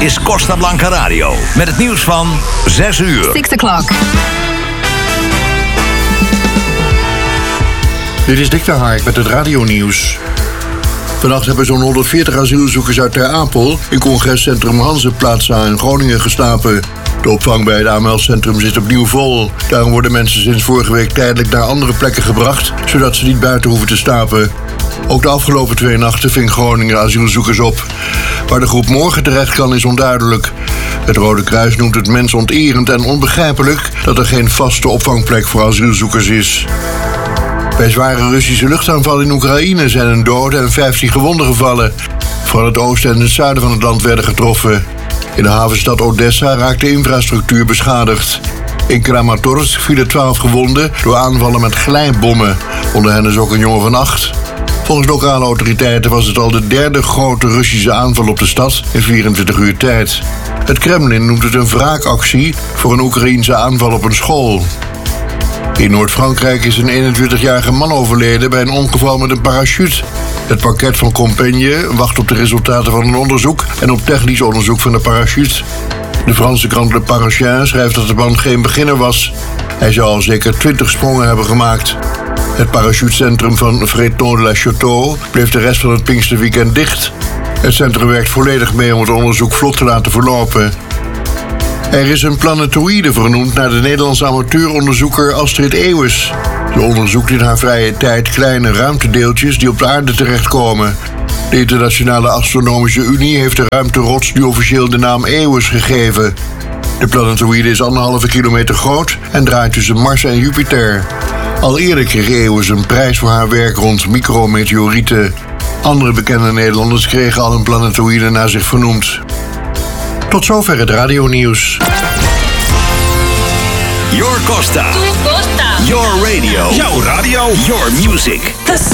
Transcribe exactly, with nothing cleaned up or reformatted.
is Costa Blanca Radio. Met het nieuws van zes uur. Six o'clock. Dit is Dick de Haak met het radionieuws. Vannacht hebben zo'n honderdveertig asielzoekers uit Ter Apel in congrescentrum Hanzeplaza in Groningen geslapen. De opvang bij het aanmeldcentrum zit opnieuw vol. Daarom worden mensen sinds vorige week tijdelijk naar andere plekken gebracht, zodat ze niet buiten hoeven te slapen. Ook de afgelopen twee nachten ving Groningen asielzoekers op. Waar de groep morgen terecht kan is onduidelijk. Het Rode Kruis noemt het mensonterend en onbegrijpelijk dat er geen vaste opvangplek voor asielzoekers is. Bij zware Russische luchtaanvallen in Oekraïne zijn een dode en vijftien gewonden gevallen. Vooral het oosten en het zuiden van het land werden getroffen. In de havenstad Odessa raakte de infrastructuur beschadigd. In Kramatorsk vielen twaalf gewonden door aanvallen met glijbommen. Onder hen is ook een jongen van acht. Volgens lokale autoriteiten was het al de derde grote Russische aanval op de stad in vierentwintig uur tijd. Het Kremlin noemt het een wraakactie voor een Oekraïense aanval op een school. In Noord-Frankrijk is een eenentwintigjarige man overleden bij een ongeval met een parachute. Het parket van Compiègne wacht op de resultaten van een onderzoek en op technisch onderzoek van de parachute. De Franse krant Le Parisien schrijft dat de man geen beginner was. Hij zou al zeker twintig sprongen hebben gemaakt. Het parachutecentrum van Freton-la-Château bleef de rest van het Pinksterweekend dicht. Het centrum werkt volledig mee om het onderzoek vlot te laten verlopen. Er is een planetoïde vernoemd naar de Nederlandse amateuronderzoeker Astrid Eeuwes. Ze onderzoekt in haar vrije tijd kleine ruimtedeeltjes die op de aarde terechtkomen. De Internationale Astronomische Unie heeft de ruimterots nu officieel de naam Eeuwes gegeven. De planetoïde is anderhalve kilometer groot en draait tussen Mars en Jupiter. Al eerder kreeg Eeuwes een prijs voor haar werk rond micrometeorieten. Andere bekende Nederlanders kregen al een planetoïde naar zich vernoemd. Tot zover het radionieuws. Your Costa. Tu Costa. Your radio. Jouw radio. Your music. The